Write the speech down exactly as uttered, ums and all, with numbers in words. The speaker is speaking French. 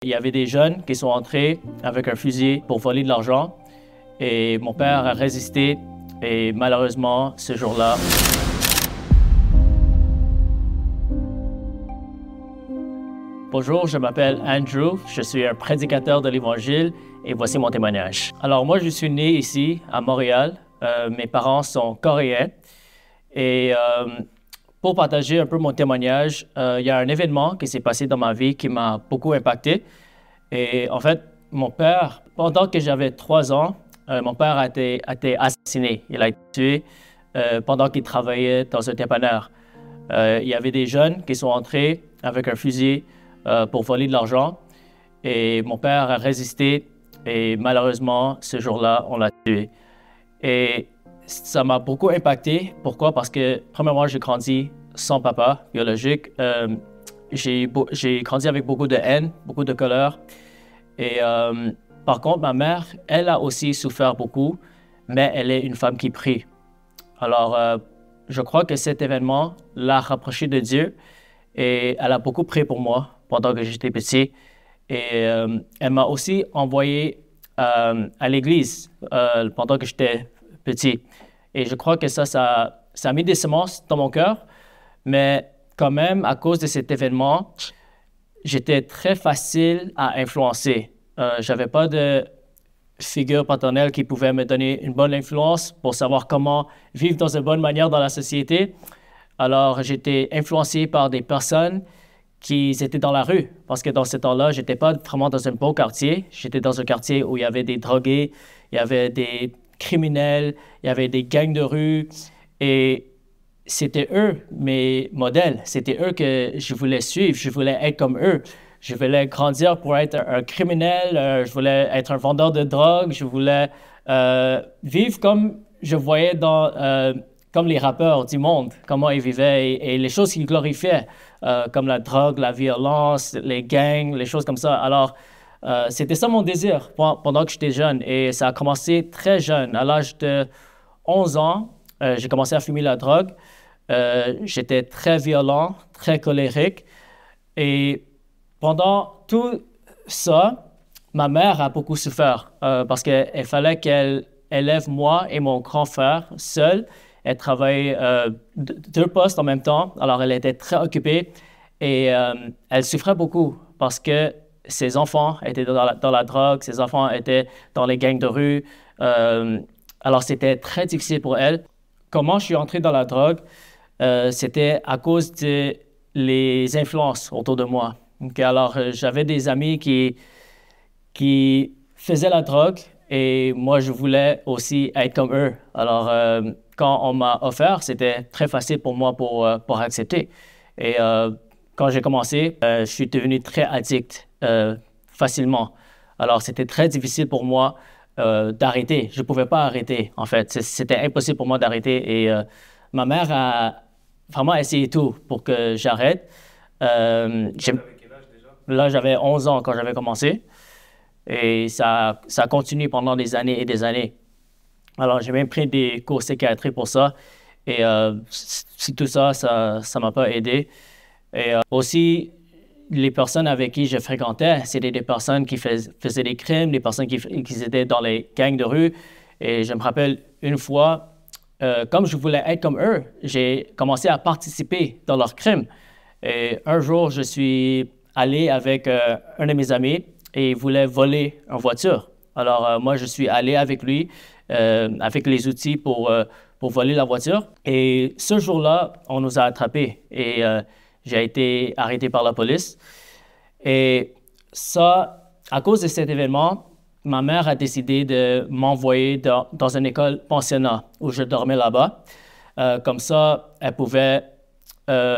Il y avait des jeunes qui sont entrés avec un fusil pour voler de l'argent et mon père a résisté et malheureusement, ce jour-là, bonjour, je m'appelle Andrew, je suis un prédicateur de l'Évangile et voici mon témoignage. Alors moi, je suis né ici, à Montréal. Euh, mes parents sont coréens et euh, pour partager un peu mon témoignage, euh, il y a un événement qui s'est passé dans ma vie qui m'a beaucoup impacté. Et en fait, mon père, pendant que j'avais trois ans, euh, mon père a été, a été assassiné. Il a été tué euh, pendant qu'il travaillait dans un dépanneur. Euh, il y avait des jeunes qui sont entrés avec un fusil euh, pour voler de l'argent et mon père a résisté et malheureusement, ce jour-là, on l'a tué. Et ça m'a beaucoup impacté. Pourquoi? Parce que, premièrement, j'ai grandi sans papa biologique. Euh, j'ai, j'ai grandi avec beaucoup de haine, beaucoup de colère. Et euh, par contre, ma mère, elle a aussi souffert beaucoup, mais elle est une femme qui prie. Alors, euh, je crois que cet événement l'a rapprochée de Dieu et elle a beaucoup prié pour moi pendant que j'étais petit. Et euh, elle m'a aussi envoyé euh, à l'église euh, pendant que j'étais petit. Et je crois que ça, ça, ça a mis des semences dans mon cœur. Mais quand même, à cause de cet événement, j'étais très facile à influencer. Euh, je n'avais pas de figure paternelle qui pouvait me donner une bonne influence pour savoir comment vivre dans une bonne manière dans la société. Alors, j'étais influencé par des personnes qui étaient dans la rue. Parce que dans ce temps-là, je n'étais pas vraiment dans un beau quartier. J'étais dans un quartier où il y avait des drogués, il y avait des criminels, il y avait des gangs de rue. Et c'était eux, mes modèles. C'était eux que je voulais suivre. Je voulais être comme eux. Je voulais grandir pour être un, un criminel. Euh, je voulais être un vendeur de drogue. Je voulais euh, vivre comme je voyais dans... Euh, comme les rappeurs du monde, comment ils vivaient et, et les choses qu'ils glorifiaient, euh, comme la drogue, la violence, les gangs, les choses comme ça. Alors, euh, c'était ça mon désir pendant que j'étais jeune et ça a commencé très jeune. À l'âge de onze ans, euh, j'ai commencé à fumer la drogue. Euh, j'étais très violent, très colérique et pendant tout ça, ma mère a beaucoup souffert euh, parce qu'il fallait qu'elle élève moi et mon grand frère seuls. Elle travaillait euh, deux postes en même temps, alors elle était très occupée et euh, elle souffrait beaucoup parce que ses enfants étaient dans la, dans la drogue, ses enfants étaient dans les gangs de rue, euh, alors c'était très difficile pour elle. Comment je suis entré dans la drogue? Euh, c'était à cause des les influences autour de moi. Okay, alors euh, j'avais des amis qui, qui faisaient la drogue et moi je voulais aussi être comme eux. Alors euh, quand on m'a offert, c'était très facile pour moi pour, euh, pour accepter. Et euh, quand j'ai commencé, euh, je suis devenu très addict euh, facilement. Alors, c'était très difficile pour moi euh, d'arrêter. Je ne pouvais pas arrêter, en fait. C'était impossible pour moi d'arrêter. Et euh, ma mère a vraiment essayé tout pour que j'arrête. Euh, quel âge déjà? Là, j'avais onze ans quand j'avais commencé. Et ça, ça a continué pendant des années et des années. Alors, j'ai même pris des cours psychiatriques pour ça. Et euh, si tout ça, ça ne m'a pas aidé. Et euh, aussi, les personnes avec qui je fréquentais, c'était des personnes qui fais, faisaient des crimes, des personnes qui, qui étaient dans les gangs de rue. Et je me rappelle une fois, euh, comme je voulais être comme eux, j'ai commencé à participer dans leurs crimes. Et un jour, je suis allé avec euh, un de mes amis et il voulait voler une voiture. Alors, euh, moi, je suis allé avec lui. Euh, avec les outils pour, euh, pour voler la voiture. Et ce jour-là, on nous a attrapés et euh, j'ai été arrêté par la police. Et ça, à cause de cet événement, ma mère a décidé de m'envoyer dans, dans une école pensionnat où je dormais là-bas. Euh, comme ça, elle pouvait... Euh,